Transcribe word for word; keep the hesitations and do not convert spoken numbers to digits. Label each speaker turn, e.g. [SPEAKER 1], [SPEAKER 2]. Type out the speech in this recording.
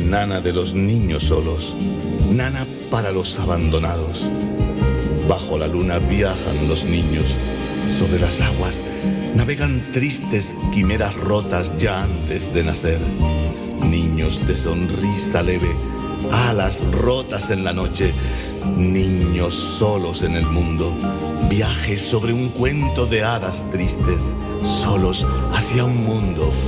[SPEAKER 1] nana de los niños solos, nana para los abandonados. Bajo la luna viajan los niños, sobre las aguas navegan tristes quimeras rotas ya antes de nacer. Niños de sonrisa leve, alas rotas en la noche, niños solos en el mundo, viajes sobre un cuento de hadas tristes, solos hacia un mundo